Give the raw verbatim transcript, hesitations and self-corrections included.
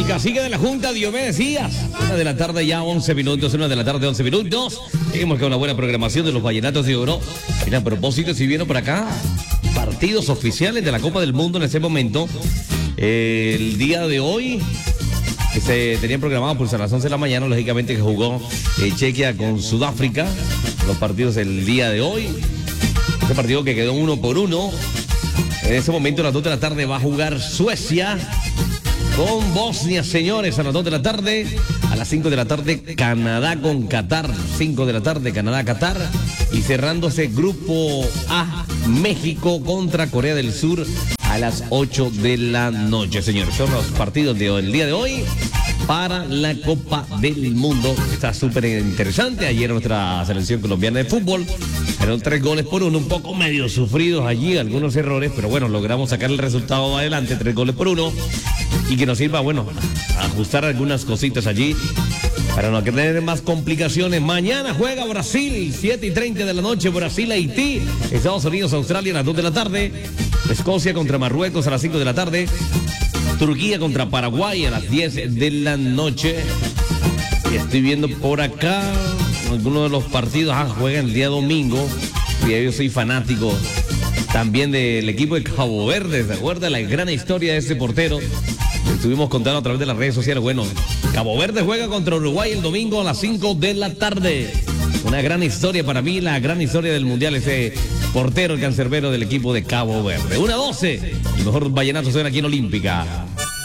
El cacique de la Junta, Diomedes Díaz. Una de la tarde ya, once minutos, una de la tarde, once minutos. Seguimos con una buena programación de los Vallenatos de Oro. Y a propósito, si vieron por acá, partidos oficiales de la Copa del Mundo en ese momento. Eh, el día de hoy, que se tenían programados pues a las once de la mañana, lógicamente que jugó eh, Chequia con Sudáfrica. Los partidos el día de hoy. Ese partido que quedó uno por uno. En ese momento a las dos de la tarde va a jugar Suecia con Bosnia, señores, a las dos de la tarde. A las cinco de la tarde, Canadá con Qatar. cinco de la tarde, Canadá, Qatar. Y cerrándose grupo A, México contra Corea del Sur a las ocho de la noche, señores. Son los partidos del día de hoy para la Copa del Mundo. Está súper interesante. Ayer nuestra selección colombiana de fútbol eran tres goles por uno, un poco medio sufridos allí, algunos errores, pero bueno, logramos sacar el resultado adelante, tres goles por uno, y que nos sirva, bueno, a ajustar algunas cositas allí para no tener más complicaciones. Mañana juega Brasil, siete y treinta de la noche, Brasil, Haití, Estados Unidos, Australia a las dos de la tarde, Escocia contra Marruecos a las cinco de la tarde, Turquía contra Paraguay a las diez de la noche. Y estoy viendo por acá algunos de los partidos. Ah, juegan el día domingo. Y yo soy fanático también del equipo de Cabo Verde. ¿Se acuerda la gran historia de ese portero? Estuvimos contando a través de las redes sociales. Bueno, Cabo Verde juega contra Uruguay el domingo a las cinco de la tarde. Una gran historia para mí, la gran historia del mundial, ese portero, el cancerbero del equipo de Cabo Verde. una doce. El mejor vallenato suena aquí en Olímpica.